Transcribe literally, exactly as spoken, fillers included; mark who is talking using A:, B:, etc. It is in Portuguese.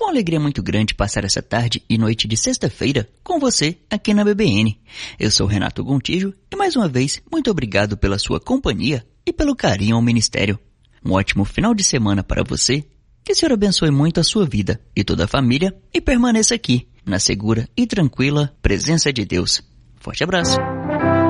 A: uma alegria muito grande passar essa tarde e noite de sexta-feira com você aqui na B B N. Eu sou Renato Gontijo e mais uma vez, muito obrigado pela sua companhia e pelo carinho ao Ministério. Um ótimo final de semana para você, que o Senhor abençoe muito a sua vida e toda a família e permaneça aqui, na segura e tranquila presença de Deus. Forte abraço!